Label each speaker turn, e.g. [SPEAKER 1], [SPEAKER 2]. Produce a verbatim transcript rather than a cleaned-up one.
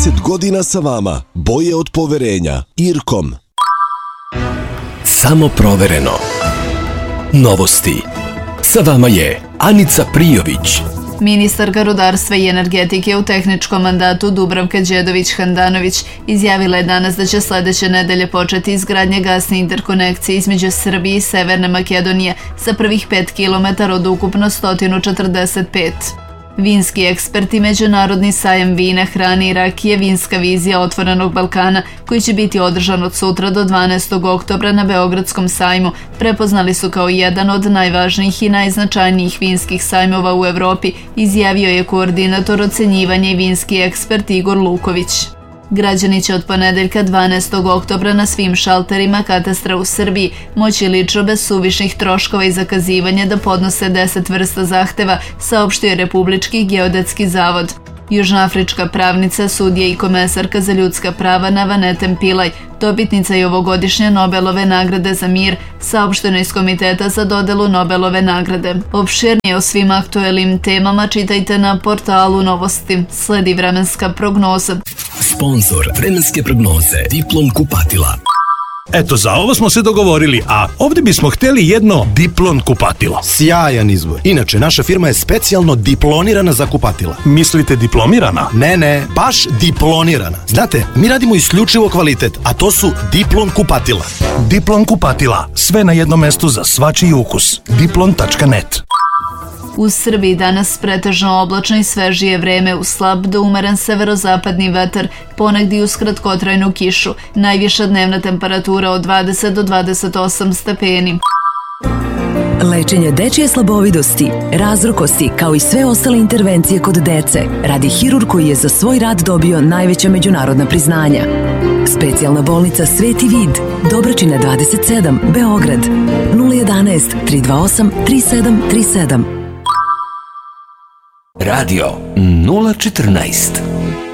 [SPEAKER 1] trideset godina sa vama. Boje od poverenja. Irkom.
[SPEAKER 2] Samo provereno. Novosti. Sa vama je Anica Prijović.
[SPEAKER 3] Ministarka rudarstva i energetike u tehničkom mandatu Dubravka Đedović-Handanović izjavila je danas da će sledeće nedelje početi izgradnja gasne interkonekcije između Srbije i Severne Makedonije sa prvih pet kilometara od ukupno sto četrdeset pet. Vinski eksperti, Međunarodni sajam vina, hrane i rakije, vinska vizija Otvorenog Balkana, koji će biti održan od sutra do dvanaestog oktobra na Beogradskom sajmu, prepoznali su kao jedan od najvažnijih i najznačajnijih vinskih sajmova u Evropi, izjavio je koordinator ocenjivanja i vinski ekspert Igor Luković. Građani će od ponedeljka dvanaestog oktobra na svim šalterima katastra u Srbiji moći lično bez suvišnih troškova i zakazivanja da podnose deset vrsta zahteva, saopštio je Republički geodetski zavod. Južnoafrička pravnica, sudija i komesarka za ljudska prava Navanete Pillay, dobitnica je ovogodišnje Nobelove nagrade za mir, saopšteno iz Komiteta za dodelu Nobelove nagrade. Opširnije o svim aktuelnim temama čitajte na portalu Novosti. Sledi vremenska prognoza.
[SPEAKER 2] Sponzor vremenske prognoze Diplon kupatila.
[SPEAKER 4] Eto, za ovo smo se dogovorili, a ovdje bismo htjeli jedno Diplon kupatilo.
[SPEAKER 5] Sjajan izbor. Inače, naša firma je specijalno diplonirana za kupatila.
[SPEAKER 4] Mislite diplomirana?
[SPEAKER 5] Ne, ne, baš diplonirana. Znate, mi radimo isključivo kvalitet, a to su Diplon kupatila.
[SPEAKER 4] Diplon kupatila. Sve na jednom mestu za svačiji ukus. diplon tačka net.
[SPEAKER 3] U Srbiji danas pretežno oblačno i svežije vreme uz slab do umeren severozapadni vetar, ponegdje uz kratkotrajnu kišu. Najviša dnevna temperatura od dvadeset do dvadeset osam stepeni.
[SPEAKER 6] Lečenje dečije slabovidosti, razrokosti kao i sve ostale intervencije kod dece radi hirurg koji je za svoj rad dobio najveća međunarodna priznanja. Specijalna bolnica Sveti Vid, Dobračina dvadeset sedam, Beograd, nula jedanaest, tri dva osam, tri sedam tri sedam.
[SPEAKER 2] Radio nula četrnaest.